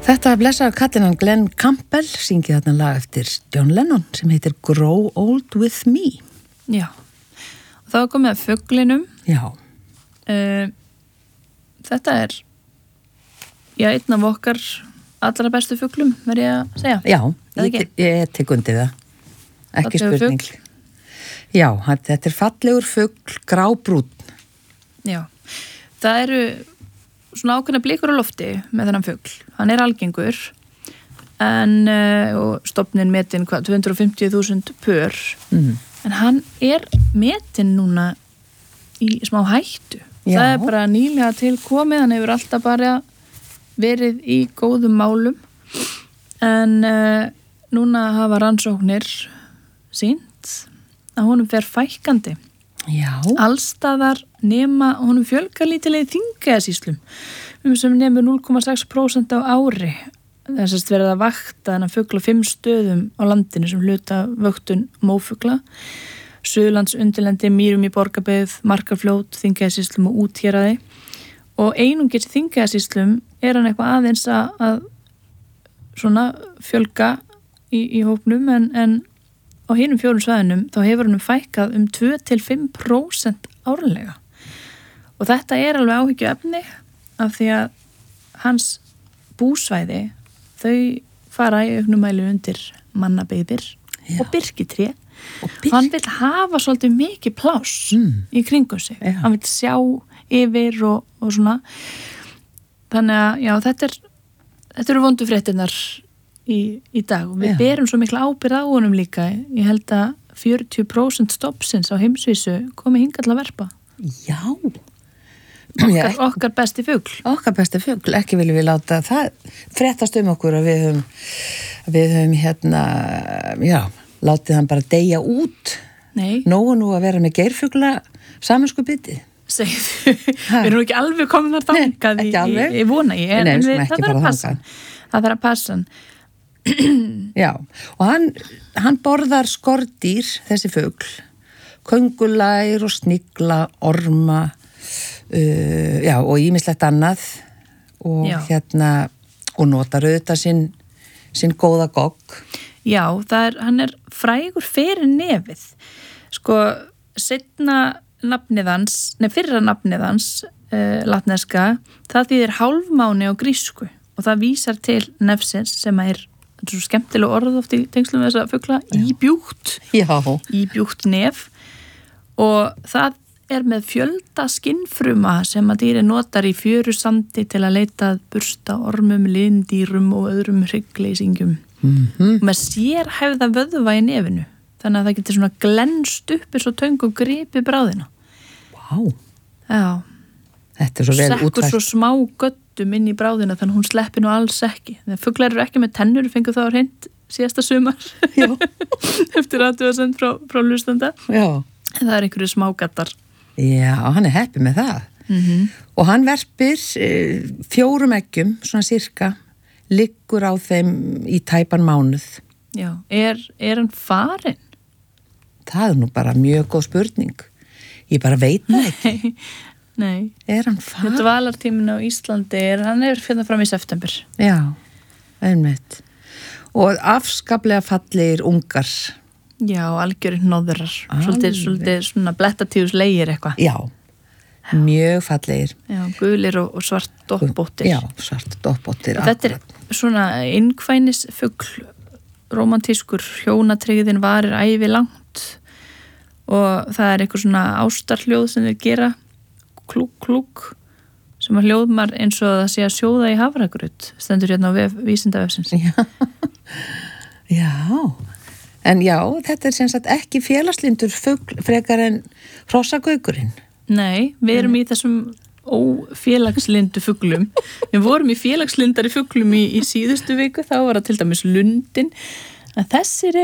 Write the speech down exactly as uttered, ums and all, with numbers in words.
Þetta blessaði kallinan Glenn Campbell syngið þarna lag eftir John Lennon sem heitir Grow Old With Me. Já, og þá er komið að fuglinum. Já. Uh, þetta er, já, einn af okkar allra bestu fuglum, verð ég að segja. Já, ég, ég tek undir það. Ekki Fallegur spurning. fugl. Já, þetta er fallegur fugl, grábrúnn. Já, það eru svona ákveðna blikur á lofti með þennan fugl. Hann er algengur en uh, og stofnin metin hvað, tvö hundruð og fimmtíu þúsund pör. Mm. En hann er metin núna í smá hættu. Já. Það er bara nýlega til komið, hann hefur alltaf bara verið í góðum málum. En uh, núna hafa rannsóknir sýnt að honum fer fækkandi. Já. Allstaðar nema honum fjölgar lítilega í Þingeyjarsýslum um sem nemur núll komma sex prósent á ári. Þess að verið að vakta þennan fugl á fimm stöðum á landinu sem hluta vöktun mófugla. Suðurlands undirlendi, Mýrum í Borgarbyggð, Markarfljót, Þingeyjarsýslum og Úthéraði. Og einungis í Þingeyjarsýslum er hann eitthvað aðeins að, að svona fjölga í, í hópnum en, en á hinum fjórum svæðinum þá hefur hann fækkað um tvö til fimm prósent árlega. Og þetta er alveg áhyggju efni af því að hans búsvæði þau fara í auknum mæli undir mannabyggðir og birkitré. Og birk... Hann vil hafa svolítið mikið pláss Mm. í kringum sig. Já. Hann vil sjá yfir og, og svona. Þannig að já, þetta er þetta eru vondu fréttirnar í, í dag og við Já. berum svo mikla ábyrgð á honum líka. Ég held að fjörutíu prósent stoppsins á heimsvísu komi hingað til að verpa. Já. Okkar, okkar besti fugl. Okkar besti fugl, ekki viljum við láta það fréttast um okkur að við höfum við höfum hérna já, látið hann bara deyja út. Nei, Nógu nú að vera með geirfugla samanskupið. segðu, við erum ekki alveg komin þar þangað Nei, í, ekki alveg. í, í vona ég, Nei, en við við, skulum ekki það þarf fara að passa. þangað. Það þarf að passa hann. Já, og hann, hann borðar skordýr, þessi fugl, köngulær og snigla, orma, uh, já, og ýmislegt annað og Já. hérna, og notar auðvitað sinn, sinn góða gogg. Já, það er, hann er frægur fyrir nefið. Sko, seinna nafnið hans, nei, fyrra nafnið hans, uh, latneska, það þýðir hálfmáni á grísku og það vísar til nefsins sem er, þetta er svo skemmtilega orð oft í tengslum við þessa fugla, íbjúgt, Já, íbjúgt nef og það er með fjölda skinnfruma sem að dýri notar í fjörusandi til að leita að bursta ormum, lindýrum og öðrum hryggleysingjum. mhm, Með sérhæfða vöðva í nefinu þannig að það getur svona glennst upp eins og töng og gripi bráðina. vá, Já, þetta er svo vel sekkur útfært. svo smá göttum inn í bráðina þannig að hún sleppi nú alls ekki. Þegar fuglar eru ekki með tennur, fengu þá hreint síðasta sumar eftir athugasemd frá, frá hlustanda. Já, En það er einhverju smágattar. já, hann er heppið með það. Mm -hmm. Og hann verpir e, fjórum eggjum, svona cirka, liggur á þeim í tæpan mánuð. Já, er, er hann farinn? Það er nú bara mjög góð spurning. Ég bara veit það ekki. Nei. Er hann farinn? Dvalartíminn á Íslandi er, hann er fyrir fram í september. Já, einmitt. Og afskaplega fallegir ungar. Já, algjörinn nóðurar. Svolítið, Alveg. svolítið svona blettatífus leigir eitthvað. Já, mjög fallegir. Já, gulir og, og svart doppbóttir. Já, svart doppbóttir. Og þetta er svona innkvænis fugl, rómantískur, hjónatryggðin varir ævi langt og það er eitthvað svona ástarhljóð sem þeir gera, klúk, klúk, sem að hljóðmar eins og það sé að sjóða í hafragrut, stendur hérna á vef, vísindavefsins. Já. Já, en já, þetta er sem sagt ekki félagslindur fugl frekar en hrossagaugurinn. Nei, við erum í þessum ófélagslindu fuglum. Við vorum í félagslindari fuglum í, í síðustu viku, þá var það til dæmis lundin. En þessir